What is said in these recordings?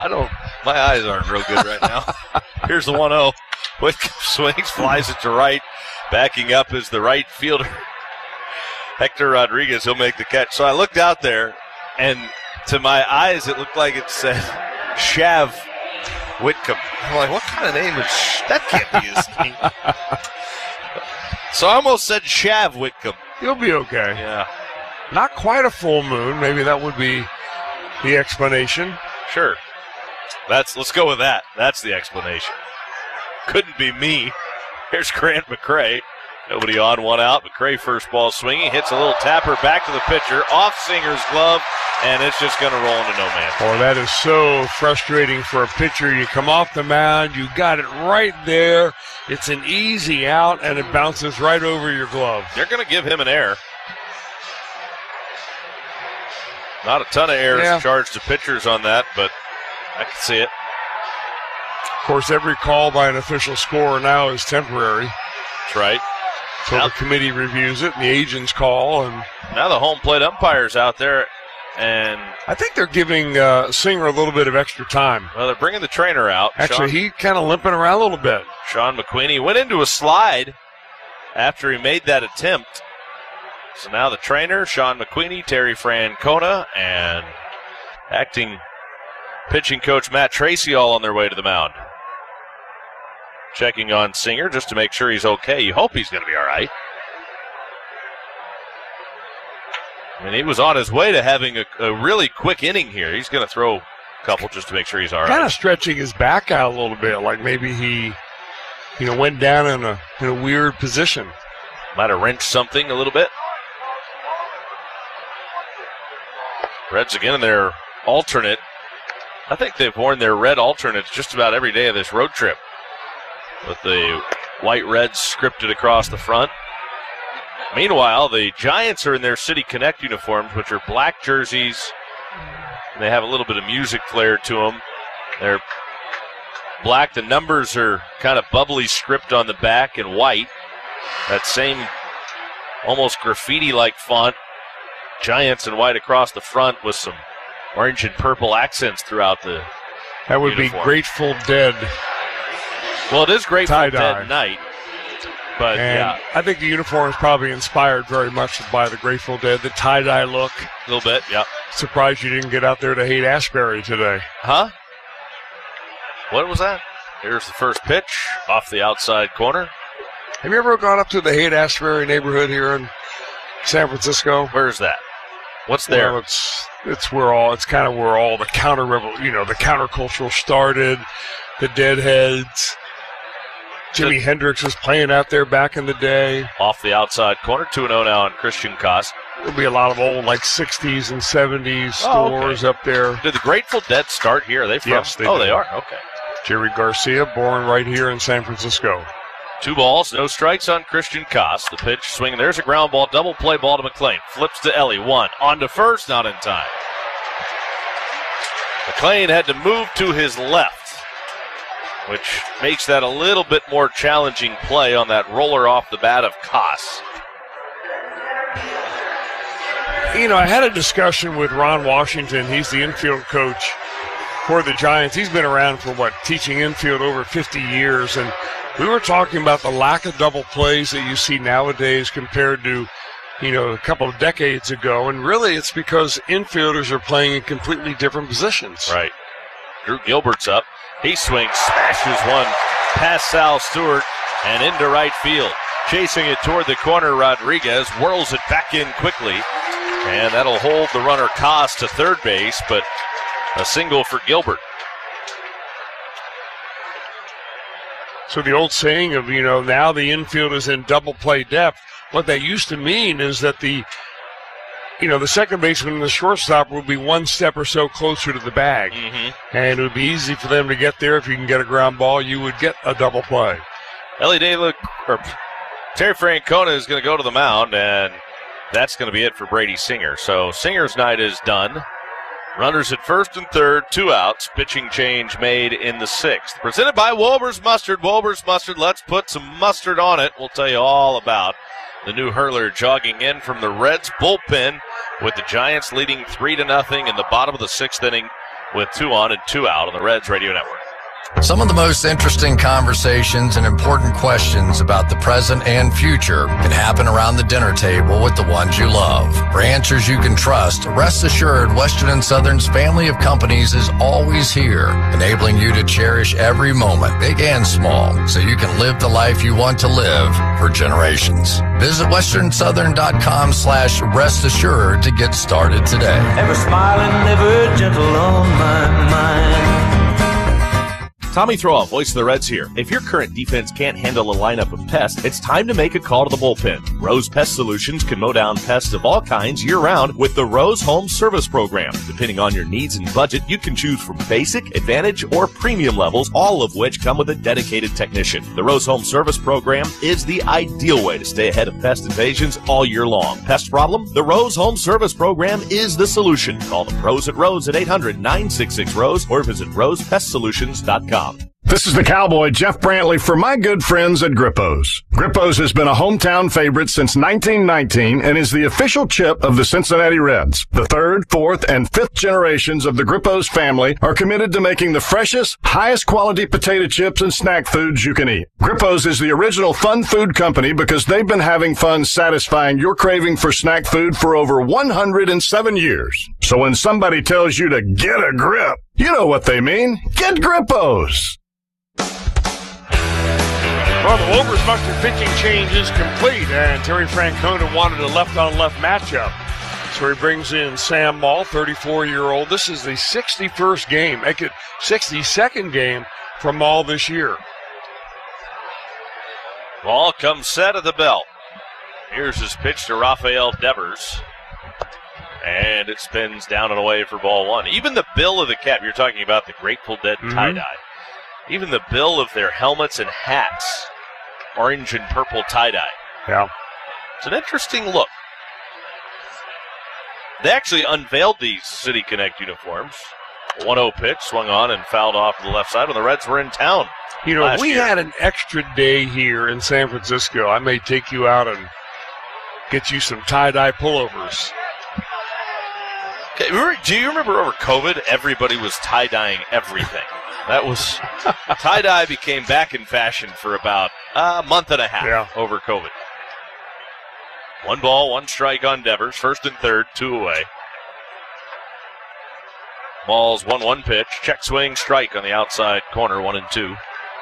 My eyes aren't real good right now. Here's the 1-0. Whitcomb swings, flies it to right. Backing up is the right fielder, Hector Rodriguez. He'll make the catch. So I looked out there, and to my eyes, it looked like it said Shav Whitcomb. I'm like, what kind of name is that? Can't be his name. So I almost said Shav Whitcomb. You'll be okay. Yeah. Not quite a full moon. Maybe that would be the explanation. Sure. Let's go with that. That's the explanation. Couldn't be me. Here's Grant McCray. Nobody on, one out. McCray first ball swinging. Hits a little tapper back to the pitcher. Off Singer's glove, and it's just going to roll into no man's land. Oh, that is so frustrating for a pitcher. You come off the mound. You got it right there. It's an easy out, and it bounces right over your glove. They're going to give him an error. Not a ton of errors charged to pitchers on that, but I can see it. Of course, every call by an official scorer now is temporary. That's right. So the committee reviews it, and the agents call. And now the home plate umpire's out there, and I think they're giving Singer a little bit of extra time. Well, they're bringing the trainer out. Actually, he kind of limping around a little bit. Sean McQueenie went into a slide after he made that attempt. So now the trainer, Sean McQueenie, Terry Francona, and acting pitching coach Matt Tracy all on their way to the mound. Checking on Singer just to make sure he's okay. You hope he's going to be all right. I mean, he was on his way to having a really quick inning here. He's going to throw a couple just to make sure he's all right. Kind of stretching his back out a little bit, like maybe he, went down in a weird position. Might have wrenched something a little bit. Reds again in their alternate. I think they've worn their red alternates just about every day of this road trip, with the white reds scripted across the front. Meanwhile, the Giants are in their City Connect uniforms, which are black jerseys. And they have a little bit of music flair to them. They're black. The numbers are kind of bubbly script on the back in white. That same almost graffiti-like font. Giants in white across the front with some orange and purple accents throughout the That would uniform. be Grateful Dead. Well, it is Grateful Tie-dye. Dead night. But, and I think the uniform is probably inspired very much by the Grateful Dead, the tie-dye look. A little bit, yeah. Surprised you didn't get out there to Haight-Ashbury today. Huh? What was that? Here's the first pitch off the outside corner. Have you ever gone up to the Haight-Ashbury neighborhood here in San Francisco? Where's that? What's there? Well, it's kind of where all the the countercultural started, the Deadheads. Jimi Hendrix was playing out there back in the day. Off the outside corner, 2-0 now on Christian Koss. There'll be a lot of old, 60s and 70s stores up there. Did the Grateful Dead start here? Are they from? Yes, they did. did. They are? Okay. Jerry Garcia, born right here in San Francisco. 2 balls, no strikes on Christian Koss. The pitch swing. There's a ground ball, double play ball to McLean. Flips to Ellie. 1. On to first, not in time. McLean had to move to his left, which makes that a little bit more challenging play on that roller off the bat of Koss. I had a discussion with Ron Washington. He's the infield coach for the Giants. He's been around for, teaching infield over 50 years. And we were talking about the lack of double plays that you see nowadays compared to, a couple of decades ago. And really it's because infielders are playing in completely different positions. Right. Drew Gilbert's up. He swings, smashes one past Sal Stewart and into right field. Chasing it toward the corner, Rodriguez whirls it back in quickly. And that'll hold the runner Koss to third base, but a single for Gilbert. So the old saying of, now the infield is in double play depth, what that used to mean is that the second baseman and the shortstop would be one step or so closer to the bag. Mm-hmm. And it would be easy for them to get there. If you can get a ground ball, you would get a double play. Terry Francona is going to go to the mound, and that's going to be it for Brady Singer. So Singer's night is done. Runners at first and third, 2 outs. Pitching change made in the 6th. Presented by Wolbers Mustard. Wolbers Mustard, let's put some mustard on it. We'll tell you all about the new hurler jogging in from the Reds bullpen with the Giants leading 3-0 in the bottom of the 6th inning. with 2 on and 2 out on the Reds Radio Network. Some of the most interesting conversations and important questions about the present and future can happen around the dinner table with the ones you love. For answers you can trust, rest assured Western & Southern's family of companies is always here, enabling you to cherish every moment, big and small, so you can live the life you want to live for generations. Visit westernsouthern.com/rest assured to get started today. Ever smiling, ever gentle on my mind. Tommy Throwout, voice of the Reds here. If your current defense can't handle a lineup of pests, it's time to make a call to the bullpen. Rose Pest Solutions can mow down pests of all kinds year-round with the Rose Home Service Program. Depending on your needs and budget, you can choose from basic, advantage, or premium levels, all of which come with a dedicated technician. The Rose Home Service Program is the ideal way to stay ahead of pest invasions all year long. Pest problem? The Rose Home Service Program is the solution. Call the pros at Rose at 800-966-ROSE or visit rosepestsolutions.com. This is the Cowboy, Jeff Brantley, for my good friends at Grippos. Grippos has been a hometown favorite since 1919 and is the official chip of the Cincinnati Reds. The 3rd, 4th, and 5th generations of the Grippos family are committed to making the freshest, highest quality potato chips and snack foods you can eat. Grippos is the original fun food company because they've been having fun satisfying your craving for snack food for over 107 years. So when somebody tells you to get a grip, you know what they mean. Get Grippos! Well, the Wolvers-Buster pitching change is complete, and Terry Francona wanted a left-on-left matchup. So he brings in Sam Maul, 34-year-old. This is the 61st game, 62nd game from Maul this year. Ball comes set at the belt. Here's his pitch to Rafael Devers. And it spins down and away for ball 1. Even the bill of the cap, you're talking about the Grateful Dead tie-dye. Even the bill of their helmets and hats, orange and purple tie-dye. Yeah. It's an interesting look. They actually unveiled these City Connect uniforms. 1-0 pitch, swung on and fouled off to the left side when the Reds were in town. You know, if we had an extra day here in San Francisco, I may take you out and get you some tie-dye pullovers. Okay, do you remember over COVID, everybody was tie-dyeing everything? That was, tie-dye became back in fashion for about a month and a half over COVID. 1 ball, 1 strike on Devers, 1st and 3rd, 2 away. Ball's 1-1 pitch, check swing, strike on the outside corner, 1-2.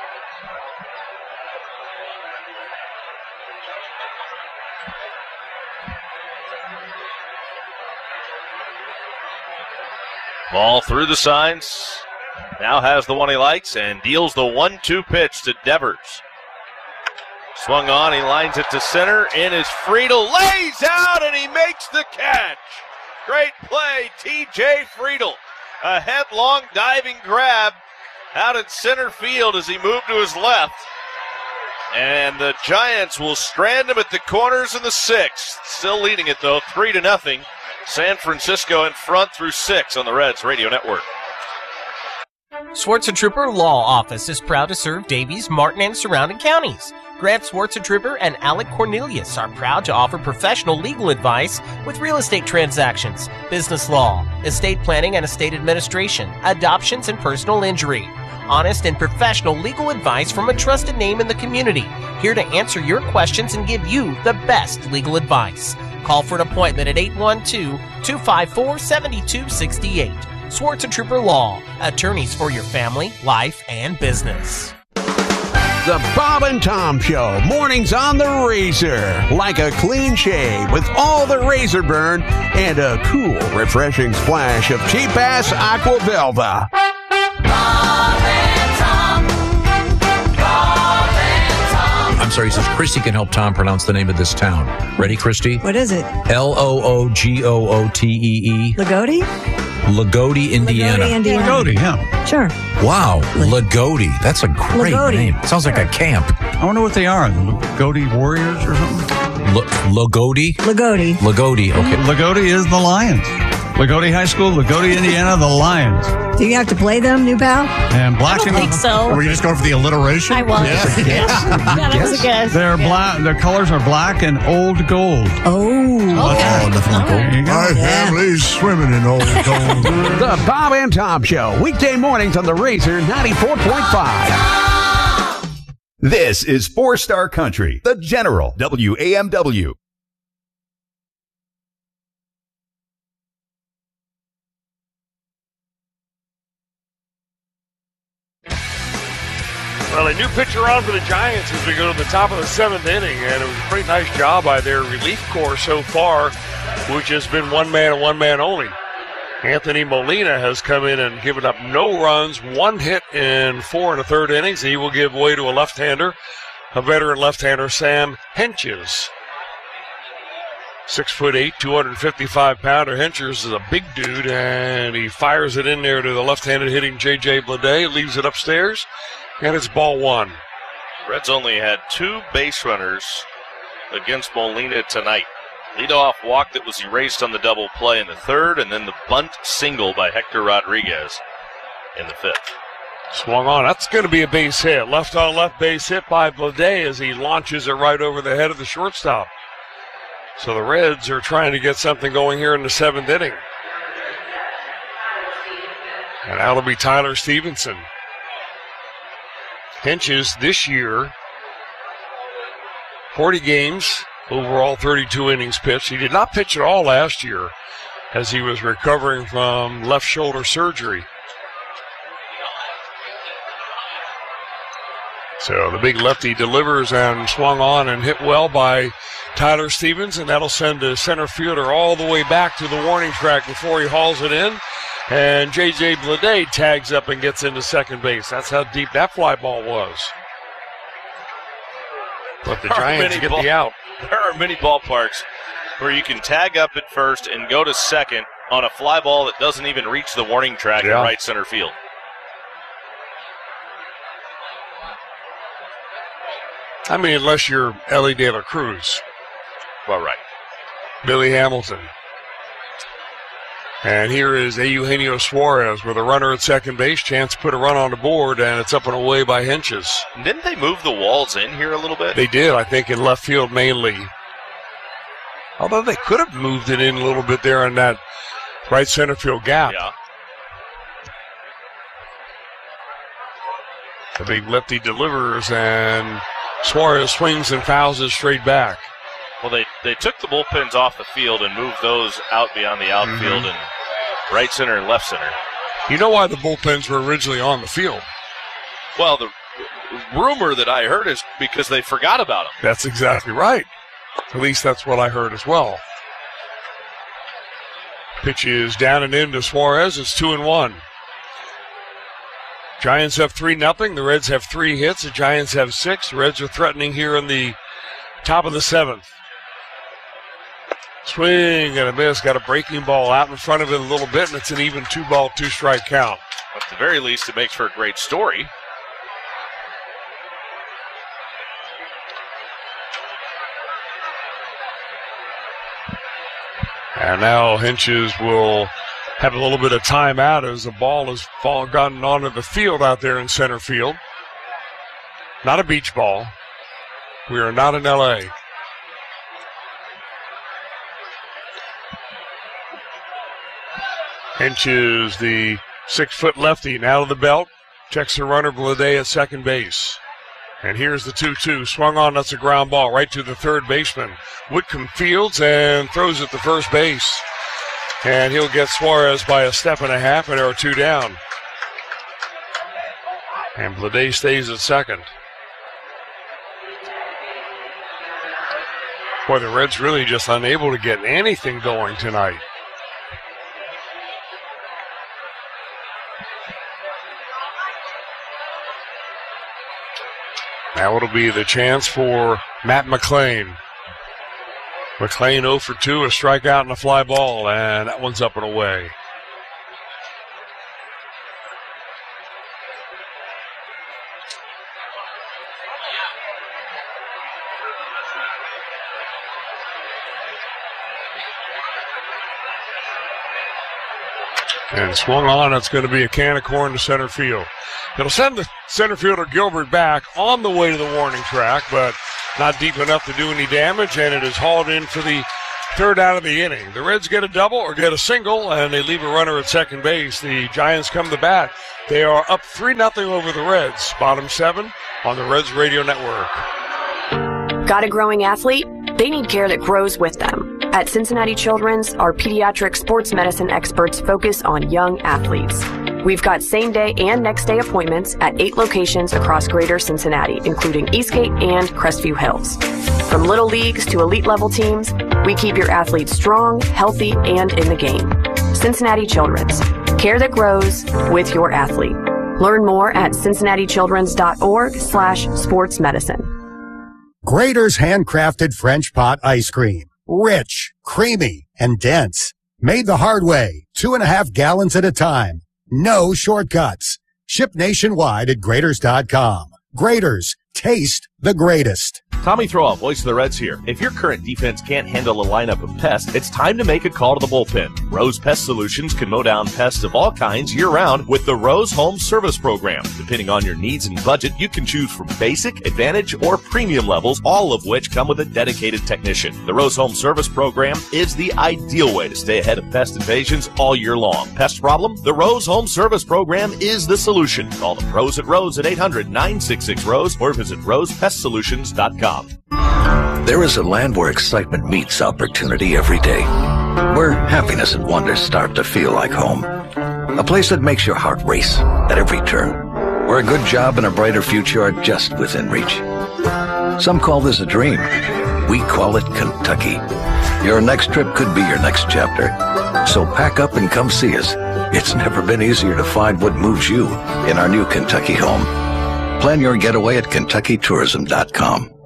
Ball through the signs. Now has the one he likes and deals the 1-2 pitch to Devers. Swung on, he lines it to center. In is Friedel, lays out, and he makes the catch. Great play, T.J. Friedel. A headlong diving grab out in center field as he moved to his left. And the Giants will strand him at the corners in the 6th. Still leading it, though, 3-0. San Francisco in front through 6 on the Reds Radio Network. Swartz & Trooper Law Office is proud to serve Davies, Martin, and surrounding counties. Grant Swartz & Trooper and Alec Cornelius are proud to offer professional legal advice with real estate transactions, business law, estate planning and estate administration, adoptions, and personal injury. Honest and professional legal advice from a trusted name in the community. Here to answer your questions and give you the best legal advice. Call for an appointment at 812-254-7268. Swartz & Trooper Law, attorneys for your family, life, and business. The Bob and Tom Show, mornings on the razor. Like a clean shave with all the razor burn and a cool, refreshing splash of cheap-ass Aqua Velva. Bob and Tom. Bob and Tom. I'm sorry, he says Christy can help Tom pronounce the name of this town. Ready, Christy? What is it? Logootee. Lagodi? Lagodi, Indiana. Lagodi, yeah. Sure. Wow, Lagodi. That's a great name. Sounds like a camp. I wonder what they are. The Lagodi Warriors or something? Lagodi? Lagodi. Lagodi, okay. Lagodi is the Lions. Lagodi High School, Lagodi, Indiana, the Lions. Do you have to play them, new pal? And black I don't think so. Are we just going for the alliteration? I was. Yeah. Yeah, that was a guess. They're black. Their colors are black and old gold. Oh, definitely cool. There you go. My family's swimming in old gold. The Bob and Tom Show, weekday mornings on the Razor 94.5. This is 4-Star Country, the General, WAMW. Well, a new pitcher on for the Giants as we go to the top of the 7th inning, and it was a pretty nice job by their relief corps so far, which has been one man and one man only. Anthony Molina has come in and given up no runs, 1 hit in 4 1/3 innings. He will give way to a left-hander, a veteran left-hander, Sam Henches. 6'8", 255-pounder. Henches is a big dude, and he fires it in there to the left-handed hitting J.J. Bleday, leaves it upstairs, and it's ball 1. Reds only had 2 base runners against Molina tonight. Leadoff walk that was erased on the double play in the 3rd, and then the bunt single by Hector Rodriguez in the 5th. Swung on. That's going to be a base hit. Left on left base hit by Bleday as he launches it right over the head of the shortstop. So the Reds are trying to get something going here in the 7th inning. And that'll be Tyler Stevenson. Henches this year, 40 games, overall 32 innings pitched. He did not pitch at all last year as he was recovering from left shoulder surgery. So the big lefty delivers and swung on and hit well by Tyler Stevens, and that'll send the center fielder all the way back to the warning track before he hauls it in. And J.J. Bleday tags up and gets into second base. That's how deep that fly ball was. But the Giants get the out. There are many ballparks where you can tag up at first and go to second on a fly ball that doesn't even reach the warning track in right center field. I mean, unless you're Ellie De La Cruz. Well, right. Billy Hamilton. And here is Eugenio Suarez with a runner at second base. Chance to put a run on the board, and it's up and away by Henches. Didn't they move the walls in here a little bit? They did, I think, in left field mainly. Although they could have moved it in a little bit there in that right center field gap. Yeah. The big lefty delivers, and Suarez swings and fouls it straight back. Well, they took the bullpens off the field and moved those out beyond the outfield and right center and left center. You know why the bullpens were originally on the field? Well, the rumor that I heard is because they forgot about them. That's exactly right. At least that's what I heard as well. Pitch is down and in to Suarez. It's 2-1. Giants have 3-0. The Reds have 3 hits. The Giants have 6. The Reds are threatening here in the top of the 7th. Swing and a miss. Got a breaking ball out in front of it a little bit, and it's an even 2-ball, 2-strike count. At the very least, it makes for a great story. And now Henches will have a little bit of timeout as the ball has gotten onto the field out there in center field. Not a beach ball. We are not in L.A. Henches, the 6-foot lefty, now to the belt. Checks the runner Bleday at second base. And here's the 2-2. Swung on, that's a ground ball right to the third baseman. Whitcomb fields and throws it to first base. And he'll get Suarez by a step and a half, and there are 2 down. And Bleday stays at second. Boy, the Reds really just unable to get anything going tonight. Now it'll be the chance for Matt McClain. McClain 0 for 2, a strikeout and a fly ball, and that one's up and away. And swung on, it's going to be a can of corn to center field. It'll send the center fielder Gilbert back on the way to the warning track, but not deep enough to do any damage, and it is hauled in for the third out of the inning. The Reds get a double or get a single, and they leave a runner at second base. The Giants come to bat. They are up 3-0 over the Reds. Bottom 7 on the Reds Radio Network. Got a growing athlete? They need care that grows with them. At Cincinnati Children's, our pediatric sports medicine experts focus on young athletes. We've got same-day and next-day appointments at 8 locations across greater Cincinnati, including Eastgate and Crestview Hills. From little leagues to elite-level teams, we keep your athletes strong, healthy, and in the game. Cincinnati Children's. Care that grows with your athlete. Learn more at cincinnatichildrens.org/sportsmedicine. Graeter's handcrafted French pot ice cream. Rich, creamy, and dense. Made the hard way, 2.5 gallons at a time. No shortcuts. Ship nationwide at Graeters.com. Graeter's. Taste the greatest. Tommy Throwoff, voice of the Reds here. If your current defense can't handle a lineup of pests, it's time to make a call to the bullpen. Rose Pest Solutions can mow down pests of all kinds year-round with the Rose Home Service Program. Depending on your needs and budget, you can choose from basic, advantage, or premium levels, all of which come with a dedicated technician. The Rose Home Service Program is the ideal way to stay ahead of pest invasions all year long. Pest problem? The Rose Home Service Program is the solution. Call the pros at Rose at 800-966-ROSE or visit rosepestsolutions.com. There is a land where excitement meets opportunity every day, where happiness and wonder start to feel like home. A place that makes your heart race at every turn, where a good job and a brighter future are just within reach. Some call this a dream. We call it Kentucky. Your next trip could be your next chapter. So pack up and come see us. It's never been easier to find what moves you in our new Kentucky home. Plan your getaway at KentuckyTourism.com.